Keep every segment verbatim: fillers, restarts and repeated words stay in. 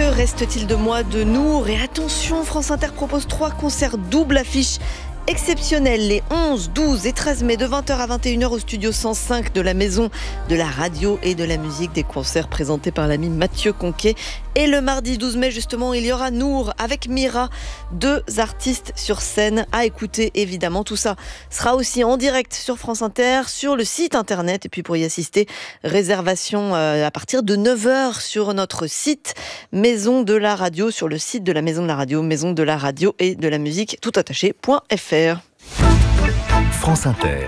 Que reste-t-il de moi de Nour ? Et attention, France Inter propose trois concerts double affiche exceptionnels les onze, douze et treize mai de vingt heures à vingt et une heures au studio cent cinq de la Maison de la Radio et de la Musique. Des concerts présentés par l'ami Mathieu Conquet. Et le mardi douze mai, justement, il y aura Nour avec Mira, deux artistes sur scène à écouter, évidemment. Tout ça sera aussi en direct sur France Inter, sur le site internet. Et puis pour y assister, réservation à partir de neuf heures sur notre site Maison de la Radio, sur le site de la Maison de la Radio, Maison de la Radio et de la Musique, tout attaché point f r. France Inter.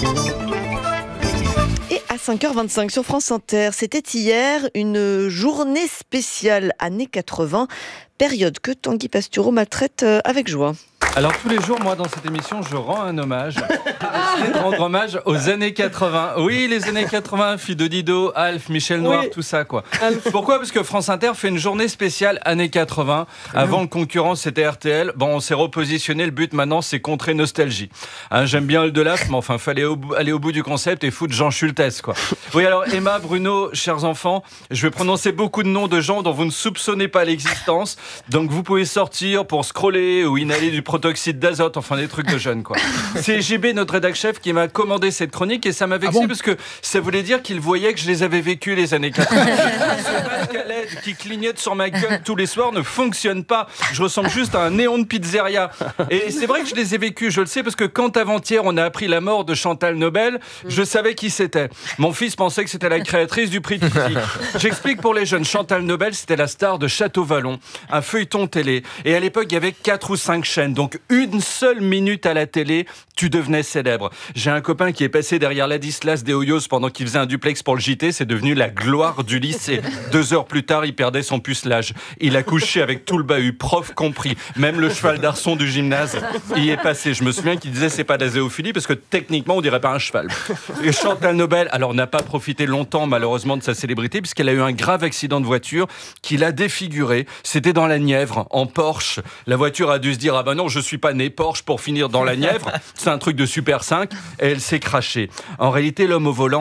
Et à cinq heures vingt-cinq sur France Inter, c'était hier une journée spéciale années quatre-vingts, période que Tanguy Pastureau maltraite avec joie. Alors tous les jours, moi dans cette émission, je rends un hommage. J'ai décidé de rendre hommage aux années quatre-vingts. Oui, les années quatre-vingts, Fille de Dido, Alf, Michel Noir, oui. Tout ça quoi. Alf. Pourquoi ? Parce que France Inter fait une journée spéciale années quatre-vingts. Avant, le concurrent c'était R T L. Bon, on s'est repositionné. Le but maintenant, c'est contrer Nostalgie. Hein, j'aime bien le de l'A F, mais enfin, fallait au, aller au bout du concept et foutre Jean Schultes quoi. Oui, alors Emma, Bruno, chers enfants, je vais prononcer beaucoup de noms de gens dont vous ne soupçonnez pas l'existence. Donc vous pouvez sortir pour scroller ou inhaler du protoxyde d'azote, enfin des trucs de jeunes quoi. C'est J B, notre rédac chef, qui m'a commandé cette chronique et ça m'a vexé ah bon parce que ça voulait dire qu'il voyait que je les avais vécues les années quatre-vingts. Ce masque à L E D qui clignote sur ma gueule tous les soirs ne fonctionne pas. Je ressemble juste à un néon de pizzeria. Et c'est vrai que je les ai vécues, je le sais, parce que quand avant-hier on a appris la mort de Chantal Nobel, je savais qui c'était. Mon fils pensait que c'était la créatrice du prix Titi. J'explique pour les jeunes, Chantal Nobel, c'était la star de Château Vallon, un feuilleton télé. Et à l'époque, il y avait quatre ou cinq chaînes, donc une seule minute à la télé, tu devenais célèbre. J'ai un copain qui est passé derrière Ladislas des Hoyos pendant qu'il faisait un duplex pour le J T, c'est devenu la gloire du lycée. Deux heures plus tard, il perdait son pucelage. Il a couché avec tout le bahut, prof compris. Même le cheval d'arçon du gymnase y est passé. Je me souviens qu'il disait c'est pas de la zéophilie parce que techniquement on dirait pas un cheval. Et Chantal Nobel, alors n'a pas profité longtemps malheureusement de sa célébrité puisqu'elle a eu un grave accident de voiture qui l'a défigurée. C'était dans la Nièvre, en Porsche. La voiture a dû se dire ah ben non je suis pas né Porsche pour finir dans la Nièvre. C'est un truc de Super cinq. Et elle s'est crashée. En réalité l'homme au volant